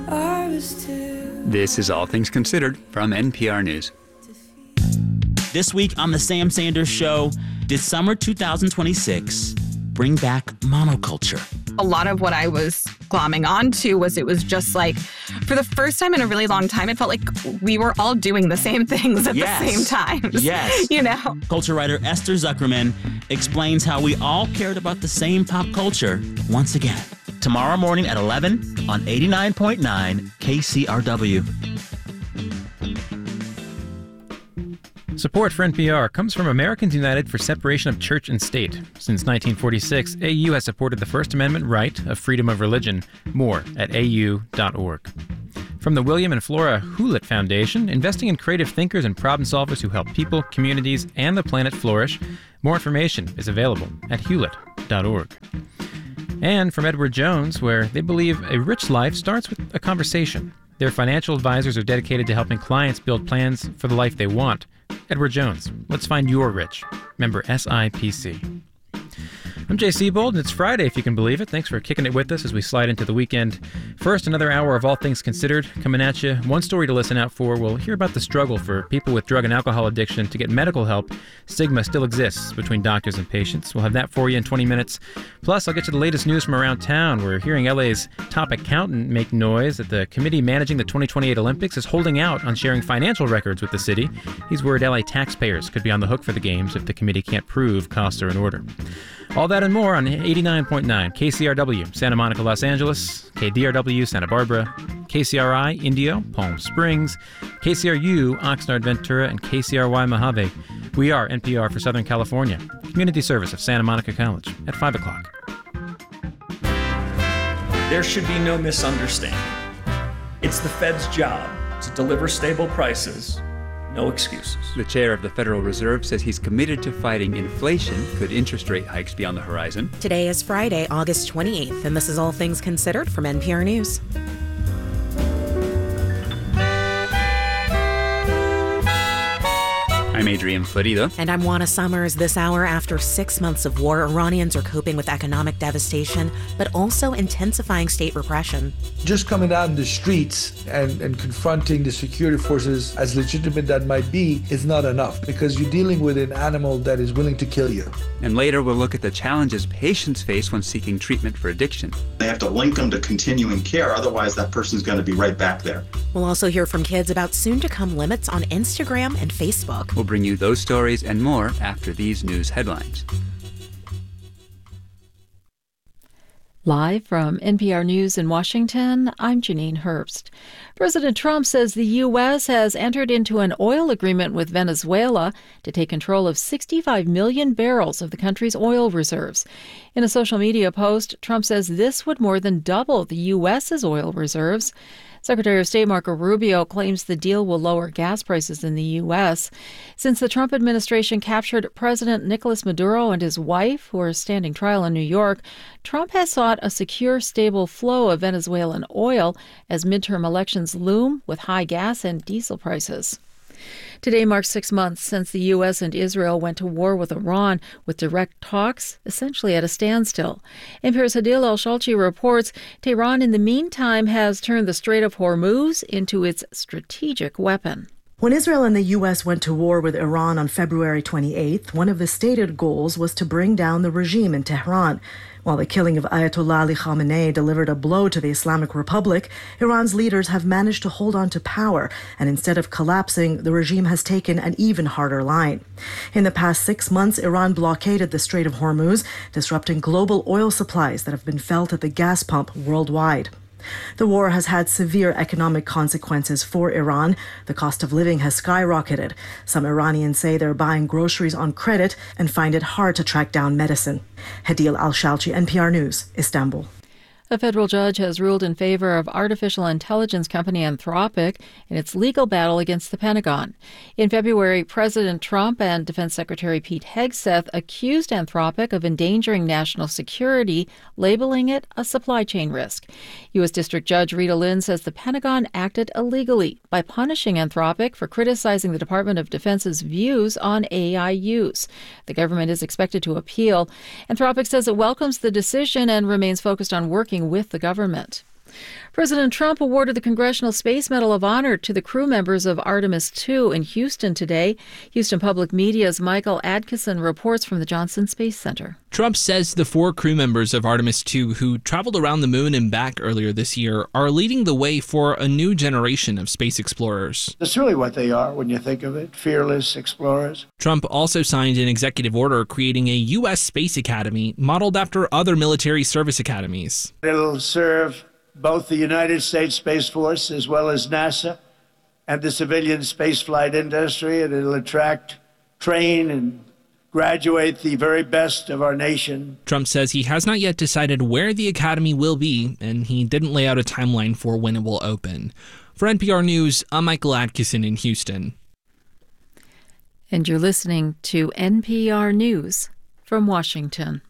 This is All Things Considered from NPR News. This week on The Sam Sanders Show, did summer 2026 bring back monoculture? A lot of what I was glomming onto was it was just like, for the first time in a really long time, it felt like we were all doing the same things at the same time. Yes. You know? Culture writer Esther Zuckerman explains how we all cared about the same pop culture once again. Tomorrow morning at 11 on 89.9 KCRW. Support for NPR comes from Americans United for Separation of Church and State. Since 1946, AU has supported the First Amendment right of freedom of religion. More at au.org. From the William and Flora Hewlett Foundation, investing in creative thinkers and problem solvers who help people, communities, and the planet flourish. More information is available at hewlett.org. And from Edward Jones, where they believe a rich life starts with a conversation. Their financial advisors are dedicated to helping clients build plans for the life they want. Edward Jones, let's find your rich. Member SIPC. I'm Jay Seabold, and it's Friday, if you can believe it. Thanks for kicking it with us as we slide into the weekend. First, another hour of All Things Considered coming at you. One story to listen out for. We'll hear about the struggle for people with drug and alcohol addiction to get medical help. Stigma still exists between doctors and patients. We'll have that for you in 20 minutes. Plus, I'll get you the latest news from around town. We're hearing LA's top accountant make noise that the committee managing the 2028 Olympics is holding out on sharing financial records with the city. He's worried LA taxpayers could be on the hook for the games if the committee can't prove costs are in order. All that and more on 89.9 KCRW, Santa Monica, Los Angeles, KDRW, Santa Barbara, KCRI, Indio, Palm Springs, KCRU, Oxnard, Ventura, and KCRY, Mojave. We are NPR for Southern California, community service of Santa Monica College at 5 o'clock. There should be no misunderstanding. It's the Fed's job to deliver stable prices. No excuses. The chair of the Federal Reserve says he's committed to fighting inflation. Could interest rate hikes be on the horizon? Today is Friday, August 28th, and this is All Things Considered from NPR News. I'm Adrian Florido. And I'm Juana Summers. This hour, after 6 months of war, Iranians are coping with economic devastation, but also intensifying state repression. Just coming out in the streets and confronting the security forces, as legitimate that might be, is not enough, because you're dealing with an animal that is willing to kill you. And later, we'll look at the challenges patients face when seeking treatment for addiction. They have to link them to continuing care, otherwise that person's going to be right back there. We'll also hear from kids about soon-to-come limits on Instagram and Facebook. We'll bring you those stories and more after these news headlines. Live from NPR News in Washington, I'm Janine Herbst. President Trump says the U.S. has entered into an oil agreement with Venezuela to take control of 65 million barrels of the country's oil reserves. In a social media post, Trump says this would more than double the U.S.'s oil reserves. Secretary of State Marco Rubio claims the deal will lower gas prices in the U.S. Since the Trump administration captured President Nicolas Maduro and his wife, who are standing trial in New York, Trump has sought a secure, stable flow of Venezuelan oil as midterm elections loom with high gas and diesel prices. Today marks 6 months since the U.S. and Israel went to war with Iran, with direct talks essentially at a standstill. NPR's Hadil Al-Shalchi reports Tehran, in the meantime, has turned the Strait of Hormuz into its strategic weapon. When Israel and the U.S. went to war with Iran on February 28th, one of the stated goals was to bring down the regime in Tehran. While the killing of Ayatollah Ali Khamenei delivered a blow to the Islamic Republic, Iran's leaders have managed to hold on to power, and instead of collapsing, the regime has taken an even harder line. In the past 6 months, Iran blockaded the Strait of Hormuz, disrupting global oil supplies that have been felt at the gas pump worldwide. The war has had severe economic consequences for Iran. The cost of living has skyrocketed. Some Iranians say they're buying groceries on credit and find it hard to track down medicine. Hadil Al-Shalchi, NPR News, Istanbul. A federal judge has ruled in favor of artificial intelligence company Anthropic in its legal battle against the Pentagon. In February, President Trump and Defense Secretary Pete Hegseth accused Anthropic of endangering national security, labeling it a supply chain risk. U.S. District Judge Rita Lynn says the Pentagon acted illegally by punishing Anthropic for criticizing the Department of Defense's views on AI use. The government is expected to appeal. Anthropic says it welcomes the decision and remains focused on working with the government. President Trump awarded the Congressional Space Medal of Honor to the crew members of Artemis II in Houston today. Houston Public Media's Michael Adkison reports from the Johnson Space Center. Trump says the 4 crew members of Artemis II who traveled around the moon and back earlier this year are leading the way for a new generation of space explorers. That's really what they are when you think of it, fearless explorers. Trump also signed an executive order creating a U.S. Space Academy modeled after other military service academies. It'll serve both the United States Space Force as well as NASA and the civilian spaceflight industry, and it'll attract, train, and graduate the very best of our nation. Trump says he has not yet decided where the academy will be, and he didn't lay out a timeline for when it will open. For NPR News, I'm Michael Adkison in Houston. And you're listening to NPR News from Washington.